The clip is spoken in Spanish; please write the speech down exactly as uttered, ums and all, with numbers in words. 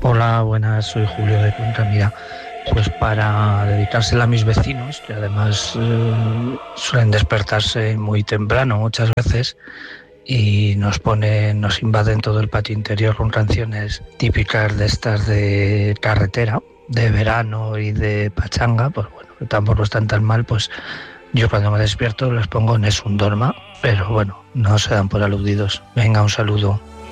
Hola, buenas, soy Julio de Cuenca. Mira, pues para dedicársela a mis vecinos, que además eh, suelen despertarse muy temprano muchas veces y nos ponen, nos invaden todo el patio interior con canciones típicas de estas de carretera, de verano y de pachanga, pues bueno, que tampoco están tan mal, pues yo cuando me despierto les pongo Nessun Dorma, pero bueno, no se dan por aludidos. Venga, un saludo.